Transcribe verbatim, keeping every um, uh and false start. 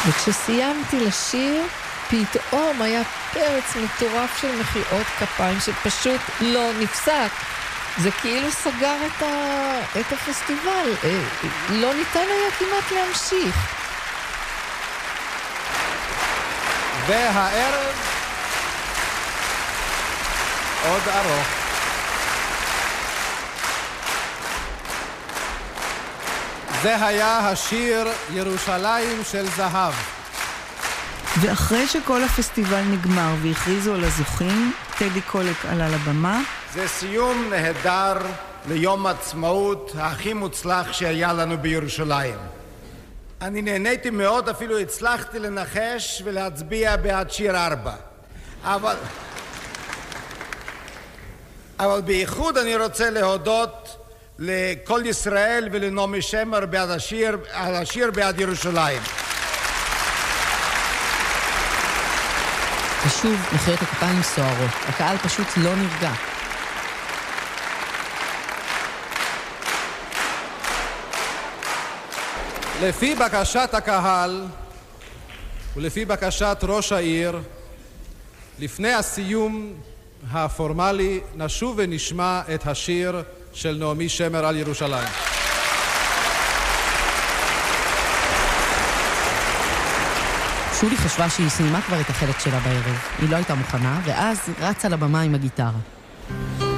וכשסיימתי לשיר, פתאום היה פרץ מטורף של מחיאות כפיים שפשוט לא נפסק. זה כאילו סגר את, ה... את הפסטיבל. לא ניתן היה כמעט להמשיך. והערב עוד ארוך. זה היה השיר ירושלים של זהב. ואחרי שכל הפסטיבל נגמר והכריזו על הזוכים, טדי קולק עלה לבמה. זה סיום נהדר ליום עצמאות הכי מוצלח שהיה לנו בירושלים. אני נהניתי מאוד, אפילו הצלחתי לנחש ולהצביע בעד שיר ארבע. אבל... אבל בייחוד אני רוצה להודות לכל ישראל ולנעמי שמר בעד השיר, על השיר בעד ירושלים. ושוב, מחיאות הכפיים סוערות. הקהל פשוט לא נרגע. לפי בקשת הקהל ולפי בקשת ראש העיר, לפני הסיום הפורמלי נשוב ונשמע את השיר של נעמי שמר על ירושלים. שולי חשבה שהיא סיימה כבר את החלק שלה בערב. היא לא הייתה מוכנה, ואז רצה לבמה עם הגיטרה.